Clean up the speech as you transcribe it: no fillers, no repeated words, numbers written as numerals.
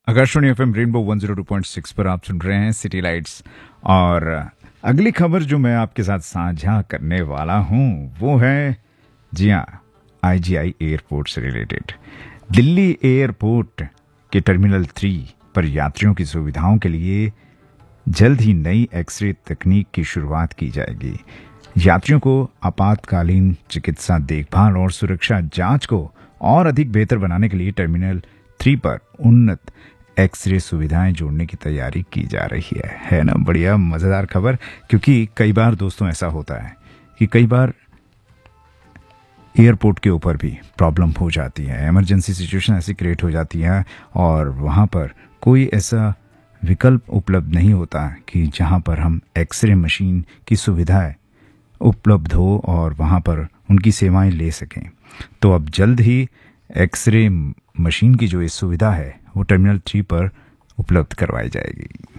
Akashvani FM rainbow 102.6 पर आप सुन रहे हैं सिटी लाइट्स। और अगली खबर जो मैं आपके साथ साझा करने वाला हूं वो है, जी हाँ, आईजीआई एयरपोर्ट से रिलेटेड। दिल्ली एयरपोर्ट के टर्मिनल 3 पर यात्रियों की सुविधाओं के लिए जल्द ही नई एक्सरे तकनीक की शुरुआत की जाएगी। यात्रियों को आपातकालीन चिकित्सा देखभाल और सुरक्षा जांच को और अधिक बेहतर बनाने के लिए टर्मिनल 3 पर उन्नत एक्सरे सुविधाएं जोड़ने की तैयारी की जा रही है ना। बढ़िया मजेदार खबर, क्योंकि कई बार दोस्तों ऐसा होता है कि कई बार एयरपोर्ट के ऊपर भी प्रॉब्लम हो जाती है, इमरजेंसी सिचुएशन ऐसी क्रिएट हो जाती है और वहां पर कोई ऐसा विकल्प उपलब्ध नहीं होता कि जहां पर हम एक्सरे मशीन की सुविधाएं उपलब्ध हो और वहां पर उनकी सेवाएं ले सकें। तो अब जल्द ही एक्सरे मशीन की जो इस सुविधा है वो टर्मिनल 3 पर उपलब्ध करवाई जाएगी।